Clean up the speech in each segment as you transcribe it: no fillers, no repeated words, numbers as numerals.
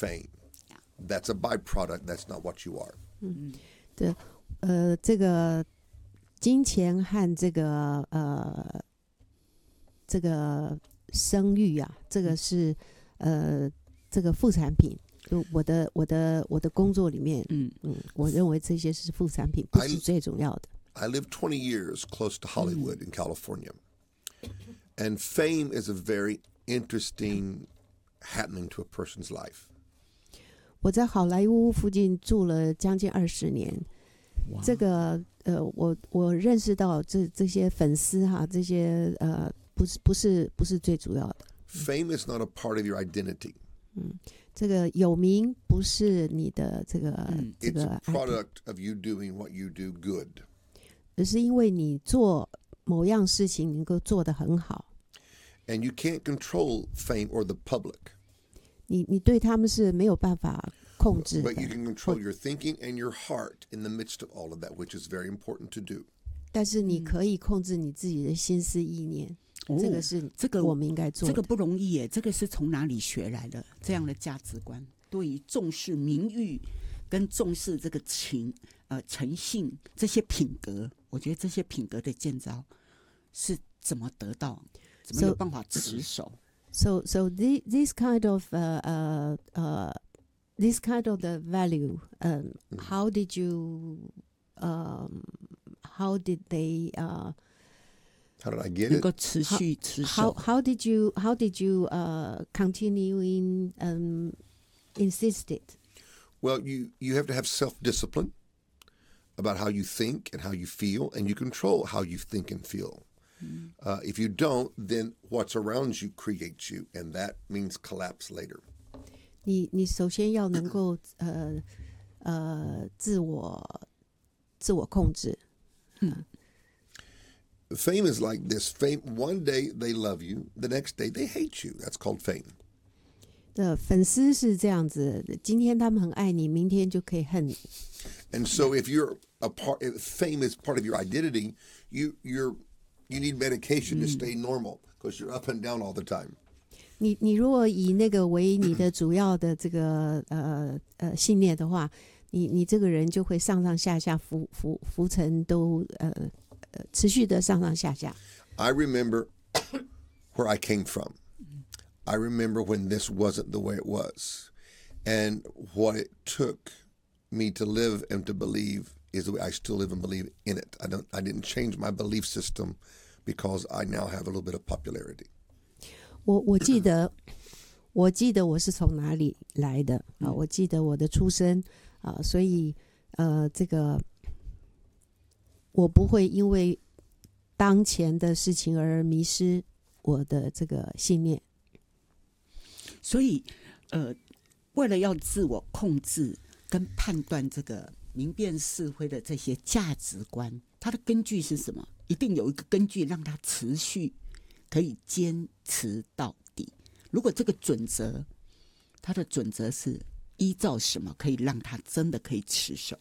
fame. That's a byproduct. That's not what you are. 对，这个金钱和这个声誉啊，这个是这个副产品。就我的工作里面，我认为这些是副产品，不是最重要的。 I lived 20 years close to Hollywood in California, and fame is a very interesting happening to a person's life. 我在好莱坞附近住了将近20年，这个我认识到这些粉丝哈，这些不是最主要的。 Fame is not a part of your identity. 这个有名不是你的这个 It's a product of you doing what you do good. 而是因为你做某样事情能够做得很好。 And you can't control fame or the public. 你对他们是没有办法控制的。 But you can control your thinking and your heart in the midst of all of that, which is very important to do. 但是你可以控制你自己的心思意念，这个是我们应该做的。 这个不容易耶，这个是从哪里学来的？这样的价值观，对于重视名誉跟重视这个诚信这些品格，我觉得这些品格的建造是怎么得到？怎么有办法持守？ So this kind of this kind of the value, how did you how did they How did I get 能 it? 够持续持守。 how did you continue insist it? Well, you have to have self-discipline about how you think and how you feel, and you control how you think and feel. If you don't, then what's around you creates you, and that means collapse later. 你首先要能够自我控制。 Fame is like this. Fame, one day they love you, the next day they hate you. That's called fame. 粉丝是这样子，今天他们很爱你，明天就可以恨你。 And so if fame is part of your identity, you need medication to stay normal because you're up and down all the time. 你如果以那个为你的主要的这个信念的话，你这个人就会上上下下浮沉都持续的上上下下。 I remember where I came from. I remember when this wasn't the way it was, and what it took me to live and to believe is the way I still live and believe in it. I didn't change my belief system because I now have a little bit of popularity. 我记得我是从哪里来的啊？我记得我的出生啊，所以这个我不会因为当前的事情而迷失我的这个信念。 所以为了要自我控制跟判断这个明辨是非的这些价值观，它的根据是什么？一定有一个根据让它持续可以坚持到底。如果这个准则，它的准则是依照什么可以让它真的可以持守？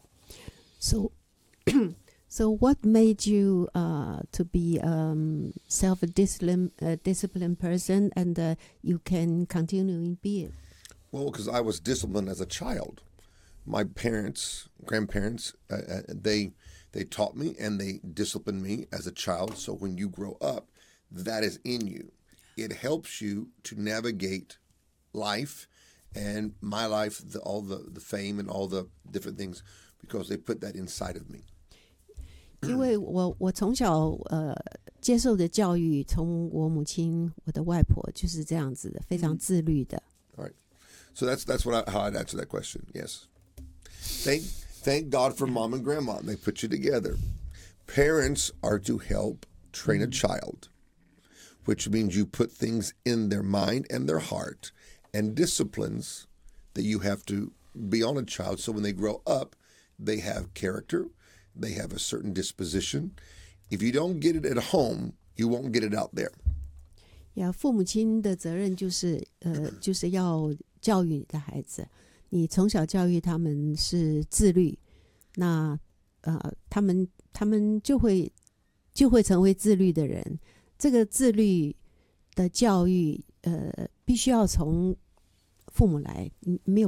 So what made you to be self-disciplined disciplined person, and you can continue in being? Well, because I was disciplined as a child. My parents, grandparents, they taught me and they disciplined me as a child. So when you grow up, that is in you. It helps you to navigate life and my life, all the fame and all the different things, because they put that inside of me. 因为我从小接受的教育，从我母亲、我的外婆就是这样子的，非常自律的。 All right. So that's how I'd answer that question. Yes. Thank God for mom and grandma. They put you together. Parents are to help train a child, which means you put things in their mind and their heart and disciplines that you have to be on a child. So when they grow up, they have character. They have a certain disposition. If you don't get it at home, you won't get it out there. 父母亲的责任就是要教育你的孩子。你从小教育他们是自律，那他们就会成为自律的人。这个自律的教育必须要从父母来，没有